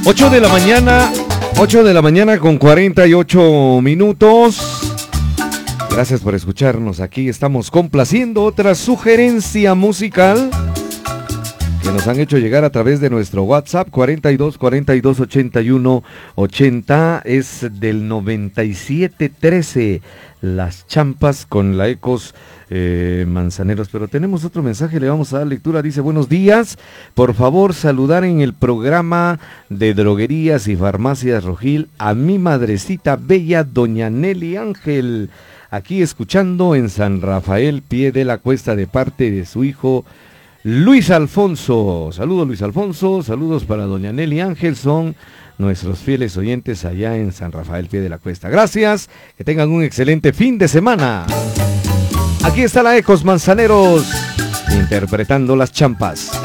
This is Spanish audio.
8 de la mañana, 8 de la mañana con 48 minutos. Gracias por escucharnos. Aquí estamos complaciendo otra sugerencia musical que nos han hecho llegar a través de nuestro WhatsApp 42 42 81 80, es del 9713, Las Champas con la Ecos Manzaneros. Pero tenemos otro mensaje, le vamos a dar lectura. Dice: buenos días, por favor saludar en el programa de Droguerías y Farmacias Rojil a mi madrecita bella, doña Nelly Ángel, aquí escuchando en San Rafael, Pie de la Cuesta, de parte de su hijo Luis Alfonso. Saludos, Luis Alfonso, saludos para doña Nelly Ángel, son nuestros fieles oyentes allá en San Rafael, Pie de la Cuesta. Gracias, que tengan un excelente fin de semana. Aquí está la Ecos Manzaneros interpretando Las Champas.